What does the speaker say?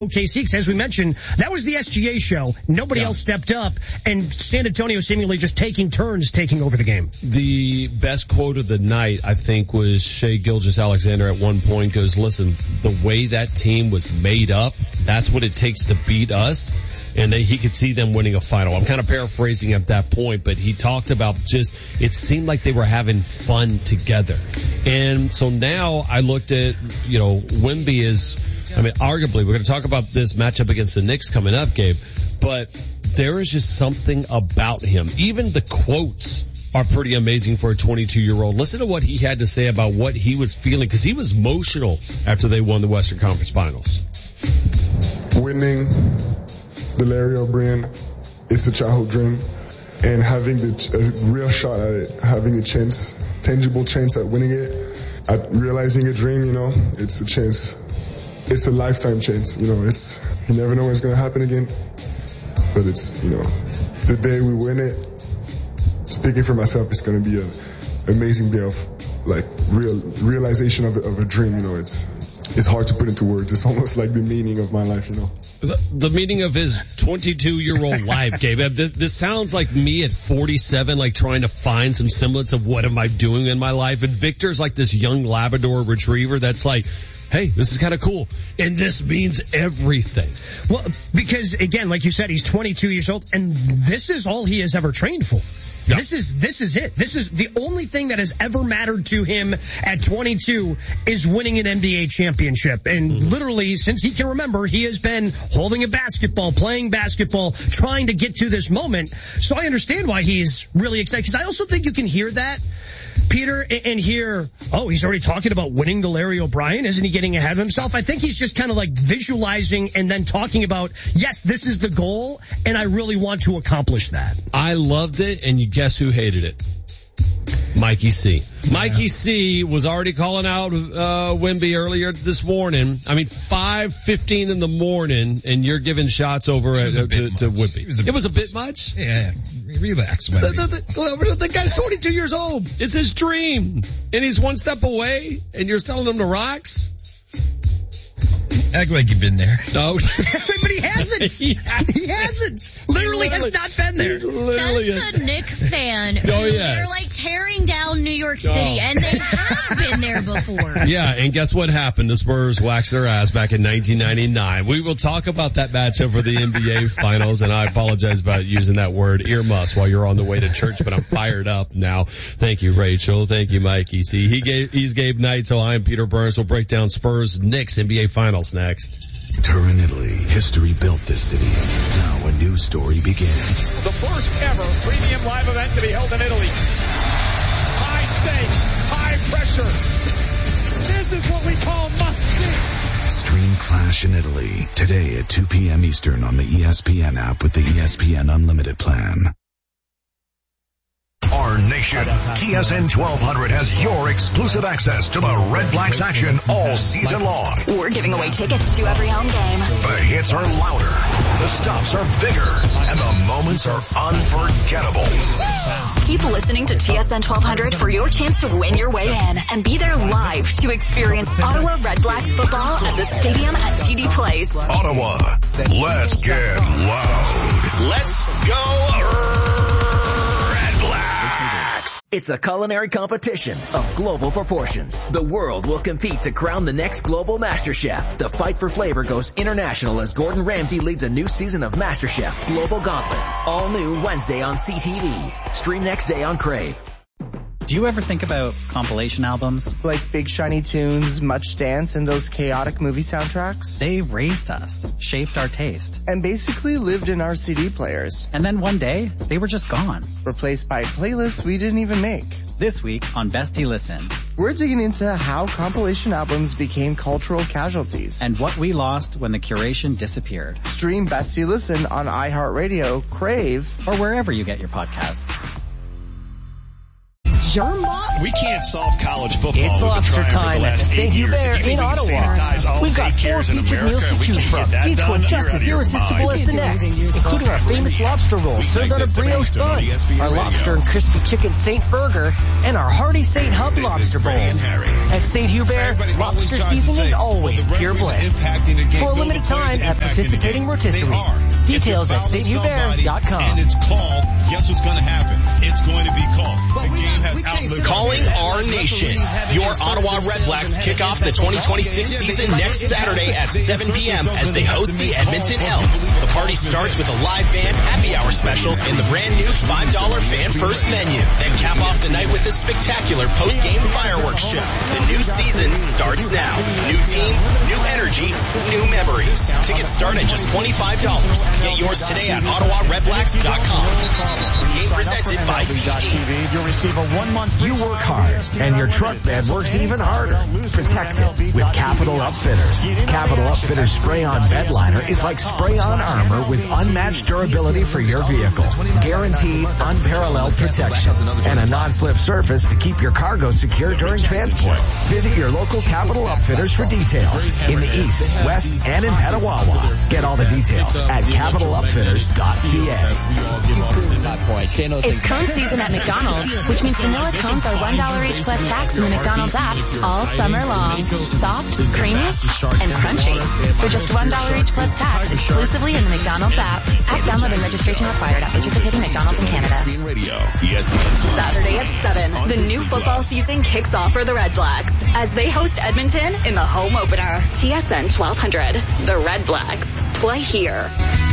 OKC, because as we mentioned, that was the SGA show. Nobody else stepped up, and San Antonio seemingly just taking turns taking over the game. The best quote of the night, I think, was Shai Gilgeous-Alexander at one point goes, listen, the way that team was made up, that's what it takes to beat us. And he could see them winning a final. I'm kind of paraphrasing at that point, but he talked about just, it seemed like they were having fun together. And so now I looked at, Wemby is, arguably, we're going to talk about this matchup against the Knicks coming up, Gabe, but there is just something about him. Even the quotes are pretty amazing for a 22-year-old. Listen to what he had to say about what he was feeling, because he was emotional after they won the Western Conference Finals. Winning the Larry O'Brien is a childhood dream, and having a real shot at it, having a chance, tangible chance at winning it, at realizing a dream, it's a chance. It's a lifetime chance, you never know when it's going to happen again. But it's, the day we win it, speaking for myself, it's going to be an amazing day of, realization of a dream, It's hard to put into words. It's almost like the meaning of my life, The meaning of his 22-year-old life, Gabe. This sounds like me at 47, trying to find some semblance of what am I doing in my life. And Victor's like this young Labrador retriever that's like, hey, this is kind of cool. And this means everything. Well, because again, like you said, he's 22 years old, and this is all he has ever trained for. Yep. This is it. This is the only thing that has ever mattered to him at 22 is winning an NBA championship. And literally, since he can remember, he has been holding a basketball, playing basketball, trying to get to this moment. So I understand why he's really excited. Because I also think you can hear that, Peter, and hear, he's already talking about winning the Larry O'Brien. Isn't he getting ahead of himself? I think he's just kind of visualizing and then talking about, yes, this is the goal, and I really want to accomplish that. I loved it, and you guess who hated it? Mikey C. Yeah. Mikey C was already calling out Wemby earlier this morning. 5:15 in the morning, and you're giving shots over to Wemby. It was a bit much? Yeah. Relax, Wemby. The guy's 22 years old. It's his dream. And he's one step away, and you're telling him to relax? Act like you've been there. No. But he hasn't. He hasn't. Literally has not been there. Says the Knicks fan. Oh, yes. They're tearing down New York City, and they have been there before. Yeah, and guess what happened? The Spurs waxed their ass back in 1999. We will talk about that matchup for the NBA Finals, and I apologize about using that word earmuffs while you're on the way to church, but I'm fired up now. Thank you, Rachel. Thank you, Mikey. See, he's Gabe Knight, so I'm Peter Burns. We'll break down Spurs Knicks NBA Finals next. Turin, Italy. History built this city. Now a new story begins. The first ever premium live event to be held in Italy. High stakes, high pressure. This is what we call must-see. Stream Clash in Italy today at 2 p.m. Eastern on the ESPN app with the ESPN Unlimited plan. Our nation, TSN 1200 has your exclusive access to the Red Blacks action all season long. We're giving away tickets to every home game. The hits are louder, the stops are bigger, and the moments are unforgettable. Keep listening to TSN 1200 for your chance to win your way in and be there live to experience Ottawa Red Blacks football at the stadium at TD Place. Ottawa, let's get loud. Let's go. It's a culinary competition of global proportions. The world will compete to crown the next global MasterChef. The fight for flavor goes international as Gordon Ramsay leads a new season of MasterChef Global Gauntlet. All new Wednesday on CTV. Stream next day on Crave. Do you ever think about compilation albums? Like Big Shiny Tunes, Much Dance, and those chaotic movie soundtracks? They raised us, shaped our taste. And basically lived in our CD players. And then one day, they were just gone. Replaced by playlists we didn't even make. This week on Bestie Listen, we're digging into how compilation albums became cultural casualties. And what we lost when the curation disappeared. Stream Bestie Listen on iHeartRadio, Crave, or wherever you get your podcasts. germ bot? We can't solve college football. It's lobster time at the St. Hubert in Ottawa. We've got 4 featured meals to choose from, each one just as irresistible as the next, including our famous lobster roll served on a brioche bun, our lobster and crispy chicken St. Burger, and our hearty St. Hub lobster bowl. At St. Hubert, lobster season is always pure bliss. For a limited time at participating rotisseries. Details at sthubert.com. And it's called, guess what's going to happen? It's going to be called. The game has outlived. Calling our nation. Your Ottawa Redblacks kick off the 2026 season next Saturday at 7 p.m. as they host the Edmonton Elks. The party starts with a live band, happy hour specials, and the brand new $5 fan first menu. Then cap off the night with a spectacular post-game fireworks show. The new season starts now. New team, new energy, new memories. Tickets start at just $25. Get yours today at OttawaRedblacks.com. Game presented by TD. You'll receive a 1-month. You work hard, and your truck bed works even harder. Protect it with Capital Upfitters. Capital Upfitters spray-on bed liner is like spray-on armor with unmatched durability for your vehicle. Guaranteed, unparalleled protection, and a non-slip surface to keep your cargo secure during transport. Visit your local Capital Upfitters for details in the East, West, and in Petawawa. Get all the details at capitalupfitters.ca. It's cone season at McDonald's, which means vanilla cones are $1 each plus tax in the McDonald's app all summer long. Soft, creamy, and crunchy. For just $1 each plus tax exclusively in the McDonald's app. App download and registration required at participating McDonald's in Canada. Saturday at 7, the new football season kicks off for the Red Blacks as they host Edmonton in the home opener. TSN 1200, the Red Blacks. Play here.